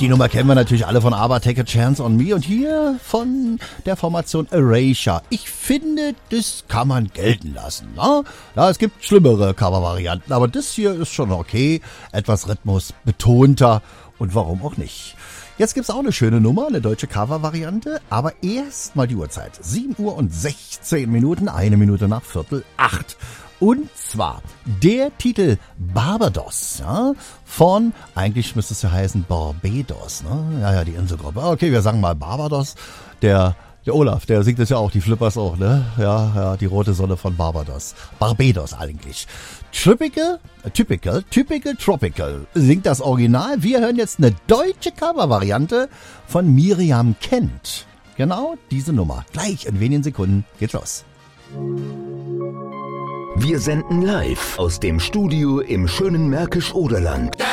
Die Nummer kennen wir natürlich alle von ABBA, Take a Chance on Me und hier von der Formation Erasure. Ich finde, das kann man gelten lassen. Na? Ja, es gibt schlimmere Cover-Varianten, aber das hier ist schon okay. Etwas rhythmusbetonter und warum auch nicht. Jetzt gibt's auch eine schöne Nummer, eine deutsche Cover-Variante, aber erst mal die Uhrzeit. 7 Uhr und 16 Minuten, 1 Minute nach 7:45. Und zwar der Titel Barbados, ja, von, eigentlich müsste es ja heißen Barbados, ne? Ja, die Inselgruppe. Okay, wir sagen mal Barbados. Der Olaf, der singt es ja auch, die Flippers auch, ne? Ja, die rote Sonne von Barbados. Barbados eigentlich. Typical, Tropical singt das Original. Wir hören jetzt eine deutsche Cover-Variante von Miriam Kent. Genau diese Nummer. Gleich in wenigen Sekunden geht's los. Wir senden live aus dem Studio im schönen Märkisch-Oderland.